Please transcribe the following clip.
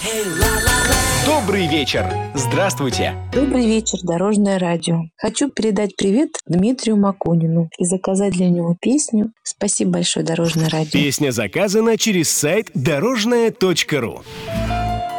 Добрый вечер. Здравствуйте. Добрый вечер, Дорожное радио. Хочу передать привет Дмитрию Макунину и заказать для него песню. Спасибо большое, Дорожное радио. Песня заказана через сайт дорожное.ру.